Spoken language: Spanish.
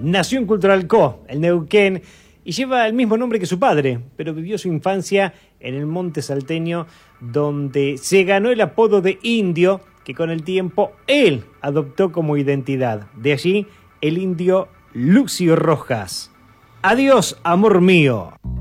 nació en Culturalcó, el Neuquén, y lleva el mismo nombre que su padre, pero vivió su infancia en el monte salteño, donde se ganó el apodo de Indio, que con el tiempo él adoptó como identidad. De allí, el indio Lucio Rojas. Adiós, amor mío.